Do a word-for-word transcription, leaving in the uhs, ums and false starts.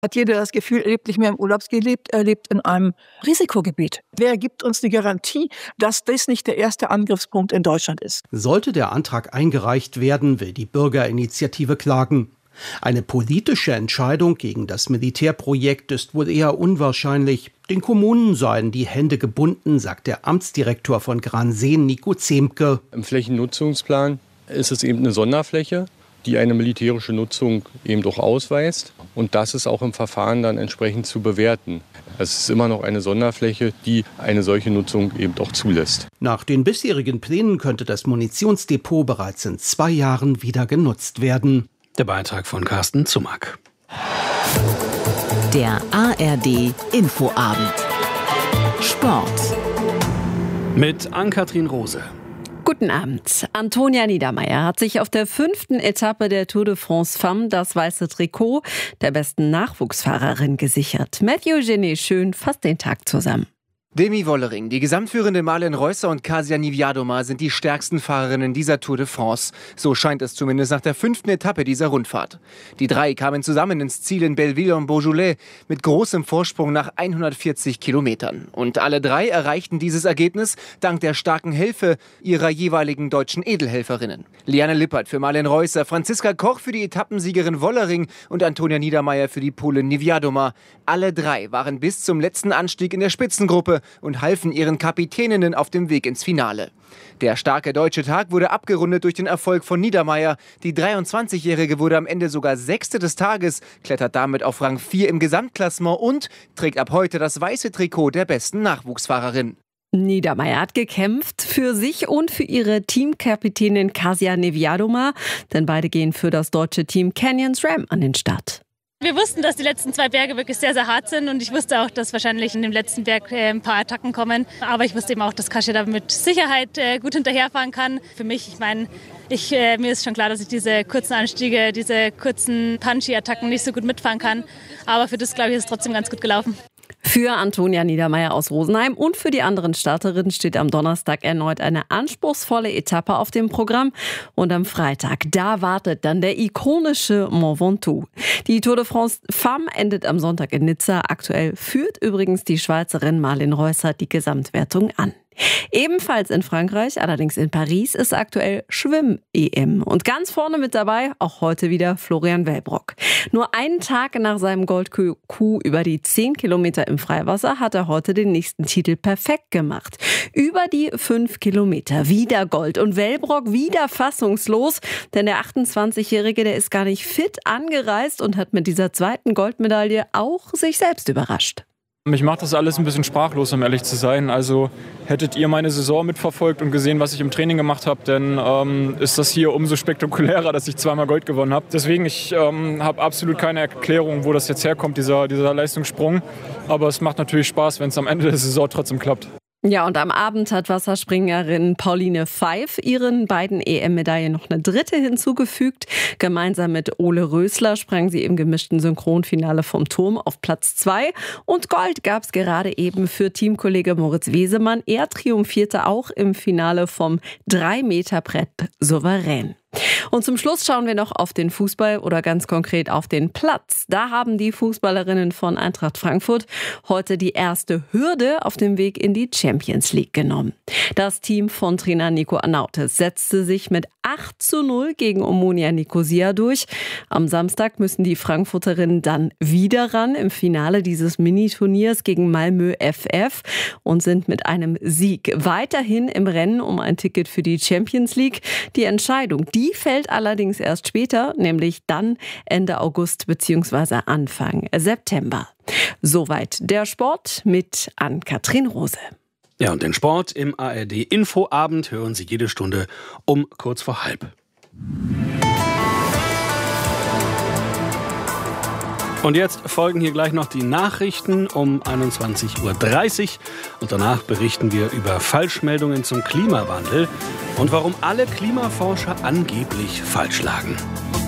Hat jeder das Gefühl, er lebt nicht mehr im Urlaubsgebiet, er lebt in einem Risikogebiet. Wer gibt uns die Garantie, dass das nicht der erste Angriffspunkt in Deutschland ist? Sollte der Antrag eingereicht werden, will die Bürgerinitiative klagen. Eine politische Entscheidung gegen das Militärprojekt ist wohl eher unwahrscheinlich. Den Kommunen seien die Hände gebunden, sagt der Amtsdirektor von Granseen, Nico Zemke. Im Flächennutzungsplan ist es eben eine Sonderfläche, die eine militärische Nutzung eben doch ausweist. Und das ist auch im Verfahren dann entsprechend zu bewerten. Es ist immer noch eine Sonderfläche, die eine solche Nutzung eben doch zulässt. Nach den bisherigen Plänen könnte das Munitionsdepot bereits in zwei Jahren wieder genutzt werden. Der Beitrag von Carsten Zumack. Der A R D Infoabend. Sport. Mit Ann-Kathrin Rose. Guten Abend. Antonia Niedermeier hat sich auf der fünften Etappe der Tour de France Femmes das weiße Trikot der besten Nachwuchsfahrerin gesichert. Mathieu Genet-Schön fasst den Tag zusammen. Demi Wollering, die gesamtführende Marlen Reusser und Kasia Niewiadoma sind die stärksten Fahrerinnen dieser Tour de France. So scheint es zumindest nach der fünften Etappe dieser Rundfahrt. Die drei kamen zusammen ins Ziel in Belleville-en-Beaujolais mit großem Vorsprung nach hundertvierzig Kilometern. Und alle drei erreichten dieses Ergebnis dank der starken Hilfe ihrer jeweiligen deutschen Edelhelferinnen. Liane Lippert für Marlen Reusser, Franziska Koch für die Etappensiegerin Wollering und Antonia Niedermeier für die Polin Niewiadoma. Alle drei waren bis zum letzten Anstieg in der Spitzengruppe und halfen ihren Kapitäninnen auf dem Weg ins Finale. Der starke deutsche Tag wurde abgerundet durch den Erfolg von Niedermeier. Die dreiundzwanzigjährige wurde am Ende sogar Sechste des Tages, klettert damit auf Rang vier im Gesamtklassement und trägt ab heute das weiße Trikot der besten Nachwuchsfahrerin. Niedermeier hat gekämpft für sich und für ihre Teamkapitänin Kasia Niewiadoma, denn beide gehen für das deutsche Team Canyon SRAM an den Start. Wir wussten, dass die letzten zwei Berge wirklich sehr, sehr hart sind und ich wusste auch, dass wahrscheinlich in dem letzten Berg äh, ein paar Attacken kommen. Aber ich wusste eben auch, dass Kasia da mit Sicherheit äh, gut hinterherfahren kann. Für mich, ich meine, ich, äh, mir ist schon klar, dass ich diese kurzen Anstiege, diese kurzen Punchy-Attacken nicht so gut mitfahren kann. Aber für das, glaube ich, ist es trotzdem ganz gut gelaufen. Für Antonia Niedermeier aus Rosenheim und für die anderen Starterinnen steht am Donnerstag erneut eine anspruchsvolle Etappe auf dem Programm. Und am Freitag, da wartet dann der ikonische Mont Ventoux. Die Tour de France Femmes endet am Sonntag in Nizza. Aktuell führt übrigens die Schweizerin Marlen Reusser die Gesamtwertung an. Ebenfalls in Frankreich, allerdings in Paris, ist aktuell Schwimm-E M. Und ganz vorne mit dabei, auch heute wieder Florian Wellbrock. Nur einen Tag nach seinem Gold-Coup über die zehn Kilometer im Freiwasser hat er heute den nächsten Titel perfekt gemacht. Über die fünf Kilometer wieder Gold und Wellbrock wieder fassungslos, denn der achtundzwanzigjährige, der ist gar nicht fit angereist und hat mit dieser zweiten Goldmedaille auch sich selbst überrascht. Mich macht das alles ein bisschen sprachlos, um ehrlich zu sein. Also hättet ihr meine Saison mitverfolgt und gesehen, was ich im Training gemacht habe, dann ähm, ist das hier umso spektakulärer, dass ich zweimal Gold gewonnen habe. Deswegen, ich ähm, habe absolut keine Erklärung, wo das jetzt herkommt, dieser, dieser Leistungssprung. Aber es macht natürlich Spaß, wenn es am Ende der Saison trotzdem klappt. Ja, und am Abend hat Wasserspringerin Pauline Pfeif ihren beiden E M-Medaillen noch eine dritte hinzugefügt. Gemeinsam mit Ole Rösler sprang sie im gemischten Synchronfinale vom Turm auf Platz zwei. Und Gold gab es gerade eben für Teamkollege Moritz Wesemann. Er triumphierte auch im Finale vom drei Meter Brett souverän. Und zum Schluss schauen wir noch auf den Fußball oder ganz konkret auf den Platz. Da haben die Fußballerinnen von Eintracht Frankfurt heute die erste Hürde auf dem Weg in die Champions League genommen. Das Team von Trainer Nico Anautes setzte sich mit acht zu null gegen Omonia Nicosia durch. Am Samstag müssen die Frankfurterinnen dann wieder ran im Finale dieses Mini-Turniers gegen Malmö F F und sind mit einem Sieg weiterhin im Rennen um ein Ticket für die Champions League. Die Entscheidung, die Die fällt allerdings erst später, nämlich dann Ende August bzw. Anfang September. Soweit der Sport mit Ann-Kathrin Rose. Ja, und den Sport im A R D Infoabend hören Sie jede Stunde um kurz vor halb. Und jetzt folgen hier gleich noch die Nachrichten um einundzwanzig Uhr dreißig. Und danach berichten wir über Falschmeldungen zum Klimawandel und warum alle Klimaforscher angeblich falsch lagen.